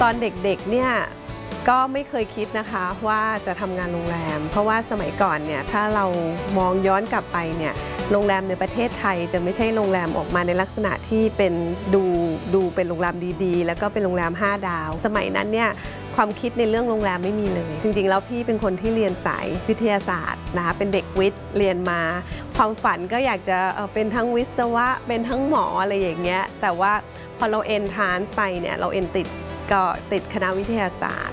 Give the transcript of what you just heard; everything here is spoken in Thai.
ตอนเด็กๆเนี่ยก็ไม่เคยคิดนะคะว่าจะทำงานโรงแรมเพราะว่าสมัยก่อนเนี่ยถ้าเรามองย้อนกลับไปเนี่ยโรงแรมในประเทศไทยจะไม่ใช่โรงแรมออกมาในลักษณะที่เป็นดูเป็นโรงแรมดีๆแล้วก็เป็นโรงแรม5 ดาวสมัยนั้นเนี่ยความคิดในเรื่องโรงแรมไม่มีเลยจริงๆแล้วพี่เป็นคนที่เรียนสายวิทยาศาสตร์นะคะเป็นเด็กวิทย์เรียนมาความฝันก็อยากจะเป็นทั้งวิศวะเป็นทั้งหมออะไรอย่างเงี้ยแต่ว่าพอเราเอนทรานซ์ไปเนี่ยเราเอนติดคณะวิทยาศาสตร์